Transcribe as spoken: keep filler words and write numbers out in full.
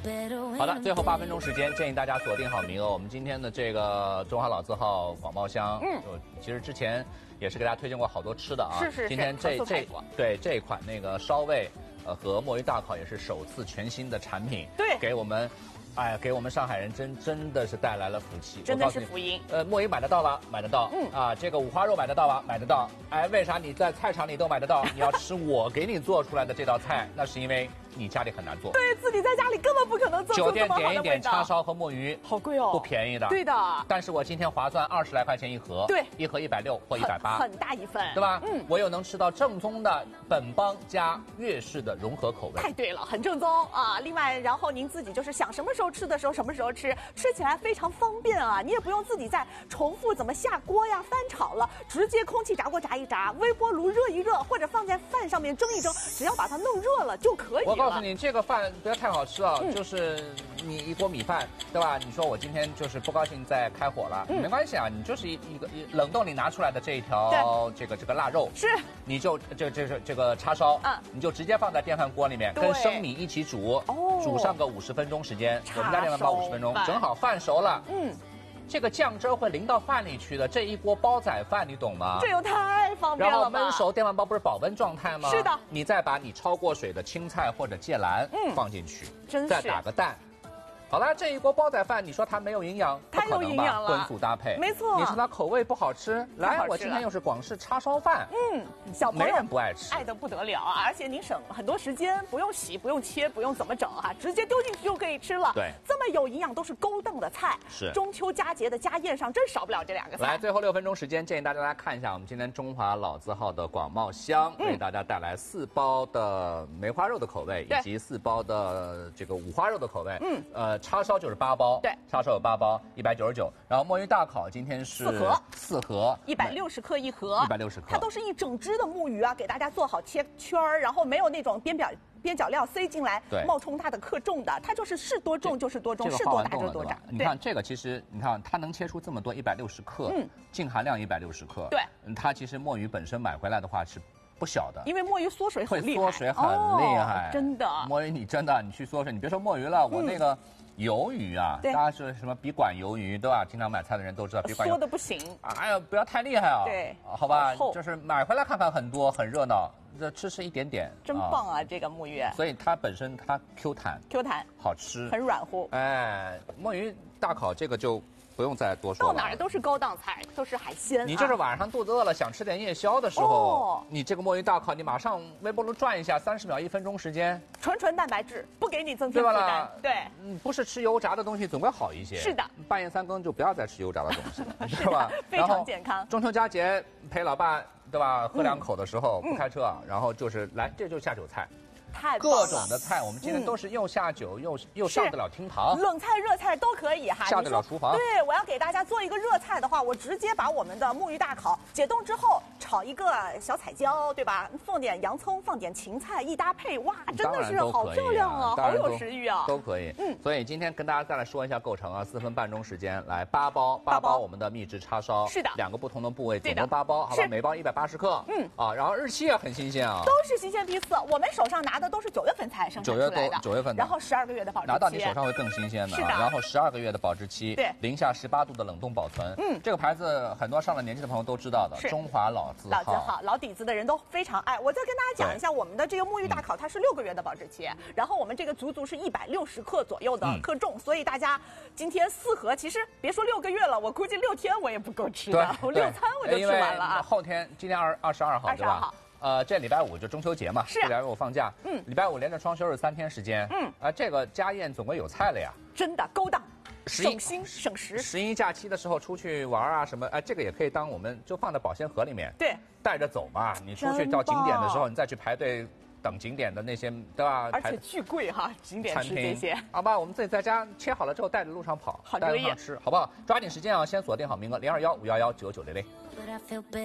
好的，最后八分钟时间，建议大家锁定好名额。我们今天的这个中华老字号广茂香，嗯，其实之前也是给大家推荐过好多吃的啊。 是是是。 今天这这对这一款那个烧味，呃和墨鱼大烤也是首次全新的产品， 对， 给我们。哎，给我们上海人真真的是带来了福气， 真的是福音。 呃，墨鱼买得到吗？买得到。嗯啊，这个五花肉买得到吗？买得到。哎，为啥你在菜场里都买得到？你要吃我给你做出来的这道菜，那是因为你家里很难做。 对自己在家里根本不可能做出酒这么好的味道。 店点一点叉烧和墨鱼， 好贵哦， 不便宜的。 对的。 但是我今天划算，二十来块钱一盒。 对， 一盒一百六或一百八， 很大一份， 对吧？嗯，我又能吃到正宗的本帮加粤式的融合口味。 太对了，很正宗啊！另外，然后您自己就是想什么时候吃的时候什么时候吃，吃起来非常方便啊！你也不用自己再重复怎么下锅呀、翻炒了，直接空气炸锅炸一炸，微波炉热一热，或者放在饭上面蒸一蒸，只要把它弄热了就可以了。 我告诉你，这个饭不要太好吃啊， 嗯、 就是你一锅米饭，对吧？你说我今天就是不高兴再开火了，嗯、没关系啊，你就是一一个一冷冻里拿出来的这一条这个这个腊肉， 是， 你就这这是这个叉烧，嗯，你就直接放在电饭锅里面，跟生米一起煮，哦，煮上个五十分钟时间，我们家电饭煲五十分钟，正好饭熟了，嗯。这个酱汁会淋到饭里去的，这一锅煲仔饭你懂吗？ 这又太方便了。 然后焖熟，电饭煲不是保温状态吗？ 是的。 你再把你焯过水的青菜或者芥蓝嗯放进去， 真是再打个蛋。好了，这一锅煲仔饭，你说它没有营养？ 太有营养了。 荤素搭配， 没错。 你说它口味不好吃？来，我今天又是广式叉烧饭， 嗯，小朋友没人不爱吃， 爱得不得了啊！而且您省很多时间，不用洗，不用切，不用怎么整哈、啊，直接丢进去就可以吃了。 对， 这么有营养，都是勾当的菜。 是中秋佳节的家宴上真少不了这两个菜。 来，最后六分钟时间，建议大家来看一下我们今天中华老字号的广茂香，嗯、为大家带来四包的梅花肉的口味，以及四包的这个五花肉的口味。嗯，呃，叉烧就是八包， 对， 叉烧有八包，一百九十九。然后墨鱼大烤今天是四盒， 四盒， 一百六十克一盒， 一百六十克。 它都是一整只的木鱼啊，给大家做好切圈儿，然后没有那种边表。边角料塞进来，冒充它的克重的，它就是是多重就是多重，是多大就多大。 你看这个其实，你看它能切出这么多一百六十克，嗯，净含量一百六十克， 对， 它其实墨鱼本身买回来的话是不小的， 因为墨鱼缩水很厉害， 会缩水很厉害， 真的。 墨鱼你真的你去缩水，你别说墨鱼了，我那个。鱿鱼啊，大家是什么笔管鱿鱼，对吧？经常买菜的人都知道，笔管缩的不行。 哎呀，不要太厉害啊！ 对， 好吧，就是买回来看看很多，很热闹，这吃吃一点点， 真棒啊！这个墨鱼， 所以它本身它 Q 弹 ，Q 弹， 好吃， 很软乎。 哎，墨鱼大烤这个就不用再多说了， 到哪儿都是高档菜，都是海鲜。 你就是晚上肚子饿了，想吃点夜宵的时候，你这个墨鱼大烤，你马上微波炉转一下，三十秒、一分钟时间， 纯纯蛋白质，不给你增添负担。对， 嗯，不是吃油炸的东西总归好一些。 是的， 半夜三更就不要再吃油炸的东西了， 是吧？ 非常健康。 中秋佳节陪老爸，对吧？喝两口的时候不开车，然后就是来，这就是下酒菜。各种的菜，我们今天都是又下酒、嗯、又又上得了厅堂， 冷菜热菜都可以哈， 下得了厨房。 对，我要给大家做一个热菜的话，我直接把我们的木鱼大烤解冻之后，炒一个小彩椒，对吧？放点洋葱，放点芹菜，一搭配，哇，真的是好漂亮啊，好有食欲啊， 都可以。嗯，所以今天跟大家再来说一下构成啊，四分半钟时间，来八包，八包我们的秘制叉烧， 是的， 两个不同的部位，总共八包，好吧，每包一百八十克。嗯，啊，然后日期也很新鲜啊， 都是新鲜批次，我们手上拿的都是九月份才。 九月多，九月份的， 然后十二个月的保质期， 拿到你手上会更新鲜的。 是的， 然后十二个月的保质期， 对， 零下十八度的冷冻保存。嗯，这个牌子很多上了年纪的朋友都知道的，中华老字号。 老字号，老底子的人都非常爱。我再跟大家讲一下，我们的这个沐浴大烤，它是六个月的保质期，然后我们这个足足是一百六十克左右的克重，所以大家今天四盒，其实别说六个月了，我估计六天我也不够吃的，我六餐我就吃完了啊。 后天今天二二十二号，对吧？呃，这礼拜五就中秋节嘛， 是礼拜五放假，嗯，礼拜五连着双休日三天时间，嗯，啊，这个家宴总归有菜了呀， 真的勾当，省心省时。 十一假期的时候出去玩啊什么，哎、呃，这个也可以当我们就放在保鲜盒里面， 对， 带着走嘛。你出去到景点的时候，你再去排队等景点的那些，对吧？ 而且巨贵哈，景点吃这些。 好吧，我们自己在家切好了之后带着路上跑， 好留意吃，好不好？抓紧时间啊，先锁定好名额零二幺五幺幺九九零零。